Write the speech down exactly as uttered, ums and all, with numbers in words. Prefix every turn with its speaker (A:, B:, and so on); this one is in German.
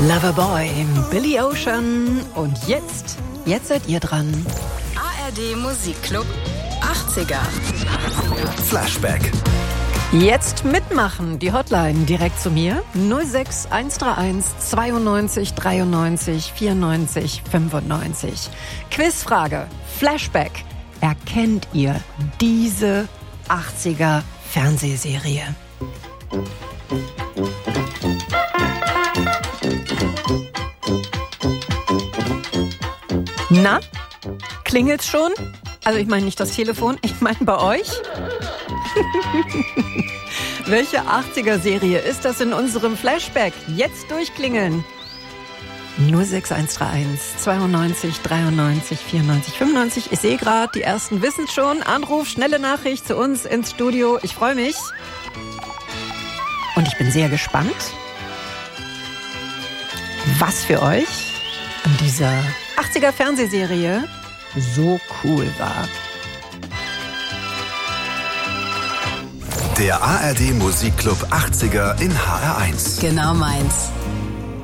A: Loverboy, Billy Ocean. Und jetzt, jetzt seid ihr dran.
B: A R D Musikclub achtziger.
C: Flashback.
A: Jetzt mitmachen. Die Hotline direkt zu mir. null sechs eins drei eins zweiundneunzig dreiundneunzig vierundneunzig fünfundneunzig. Quizfrage. Flashback. Erkennt ihr diese achtziger Fernsehserie? Na? Klingelt's schon? Also ich meine nicht das Telefon, ich meine bei euch. Welche achtziger-Serie ist das in unserem Flashback? Jetzt durchklingeln. null sechs eins drei eins zweiundneunzig dreiundneunzig vierundneunzig fünfundneunzig. Ich sehe gerade, die ersten wissen schon. Anruf, schnelle Nachricht zu uns ins Studio. Ich freue mich. Und ich bin sehr gespannt, was für euch an dieser achtziger Fernsehserie so cool war.
C: Der A R D Musikclub achtziger in H R eins.
B: Genau meins.